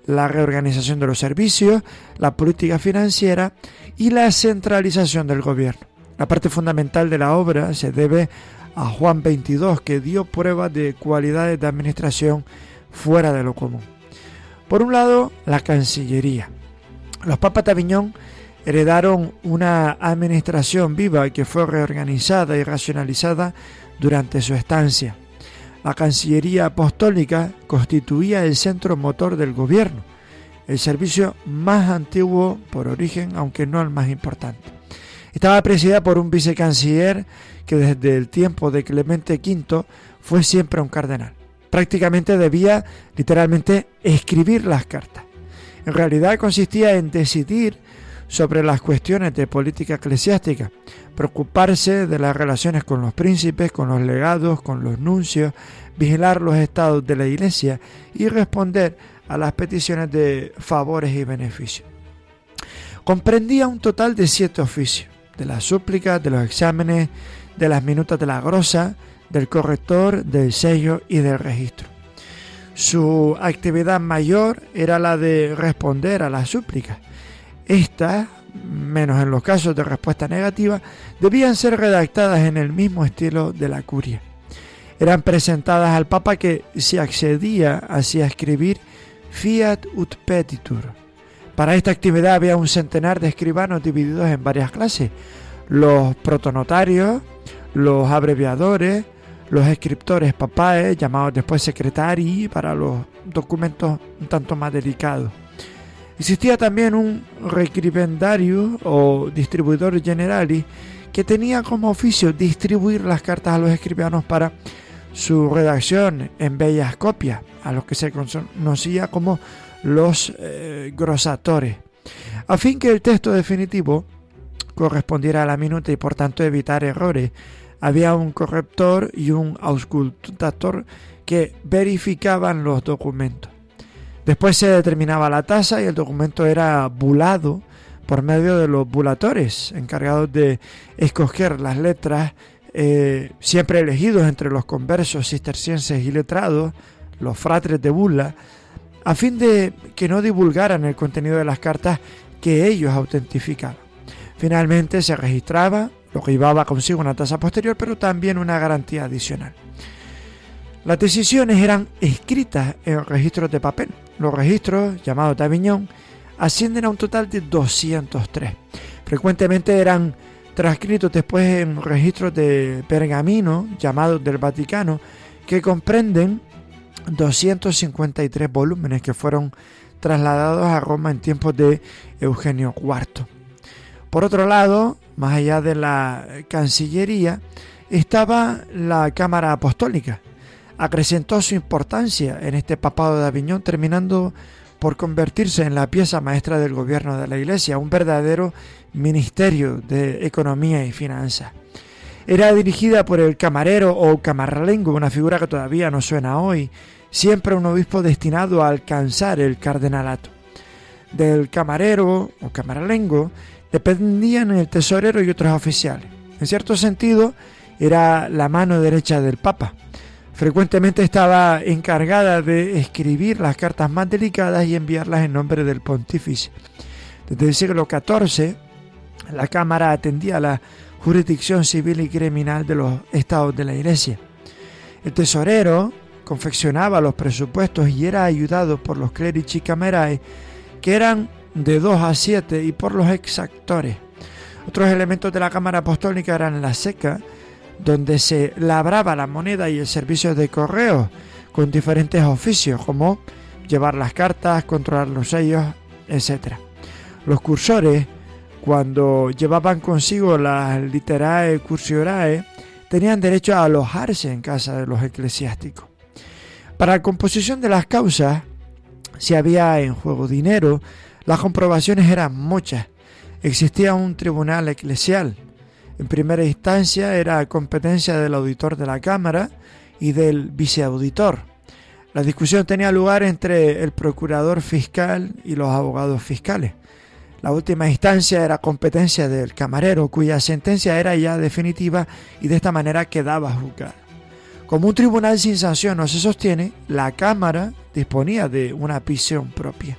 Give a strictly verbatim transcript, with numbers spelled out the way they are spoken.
la reorganización de los servicios, la política financiera y la centralización del gobierno. La parte fundamental de la obra se debe a Juan veintidós, que dio prueba de cualidades de administración fuera de lo común. Por un lado, la Cancillería. Los papas de Aviñón heredaron una administración viva que fue reorganizada y racionalizada durante su estancia. La Cancillería Apostólica constituía el centro motor del gobierno, el servicio más antiguo por origen, aunque no el más importante. Estaba presidida por un vicecanciller que desde el tiempo de Clemente quinto fue siempre un cardenal. Prácticamente debía literalmente escribir las cartas. En realidad consistía en decidir sobre las cuestiones de política eclesiástica, preocuparse de las relaciones con los príncipes, con los legados, con los nuncios, vigilar los estados de la Iglesia y responder a las peticiones de favores y beneficios. Comprendía un total de siete oficios: de las súplicas, de los exámenes, de las minutas de la grosa, del corrector, del sello y del registro. Su actividad mayor era la de responder a las súplicas. Estas, menos en los casos de respuesta negativa, debían ser redactadas en el mismo estilo de la curia. Eran presentadas al Papa, que, si accedía, hacía escribir fiat ut petitur. Para esta actividad había un centenar de escribanos divididos en varias clases: los protonotarios, los abreviadores, los escriptores papales, llamados después secretari, para los documentos un tanto más delicados. Existía también un recribendario o distribuidor generali, que tenía como oficio distribuir las cartas a los escribanos para su redacción en bellas copias, a los que se conocía como los eh, grosatores, a fin que el texto definitivo correspondiera a la minuta y por tanto evitar errores. Había un corrector y un auscultator que verificaban los documentos. Después se determinaba la tasa y el documento era bulado por medio de los bulatores, encargados de escoger las letras, eh, siempre elegidos entre los conversos cistercienses y letrados, los fratres de bula, a fin de que no divulgaran el contenido de las cartas que ellos autentificaban. Finalmente se registraba, lo que llevaba consigo una tasa posterior, pero también una garantía adicional. Las decisiones eran escritas en registros de papel. Los registros, llamados de Aviñón, ascienden a un total de doscientos tres. Frecuentemente eran transcritos después en registros de pergamino, llamados del Vaticano, que comprenden doscientos cincuenta y tres volúmenes que fueron trasladados a Roma en tiempos de Eugenio cuarto. Por otro lado, más allá de la Cancillería, estaba la Cámara Apostólica. Acrecentó su importancia en este papado de Aviñón, terminando por convertirse en la pieza maestra del gobierno de la Iglesia, un verdadero ministerio de economía y finanzas. Era dirigida por el camarero o camarlengo, una figura que todavía no suena hoy, siempre un obispo destinado a alcanzar el cardenalato. Del camarero o camarlengo dependían el tesorero y otros oficiales. En cierto sentido, era la mano derecha del Papa. Frecuentemente estaba encargada de escribir las cartas más delicadas y enviarlas en nombre del pontífice. Desde el siglo catorce, la Cámara atendía la jurisdicción civil y criminal de los estados de la Iglesia. El tesorero confeccionaba los presupuestos y era ayudado por los clerici camerae, que eran de dos a siete, y por los exactores. Otros elementos de la Cámara Apostólica eran la seca, donde se labraba la moneda, y el servicio de correo, con diferentes oficios como llevar las cartas, controlar los sellos, etcétera. Los cursores, cuando llevaban consigo las literae cursiorae, tenían derecho a alojarse en casa de los eclesiásticos. Para la composición de las causas, si había en juego dinero, las comprobaciones eran muchas. Existía un tribunal eclesial. En primera instancia era competencia del auditor de la Cámara y del viceauditor. La discusión tenía lugar entre el procurador fiscal y los abogados fiscales. La última instancia era competencia del camarero, cuya sentencia era ya definitiva y de esta manera quedaba juzgada. Como un tribunal sin sanción no se sostiene, la Cámara disponía de una prisión propia.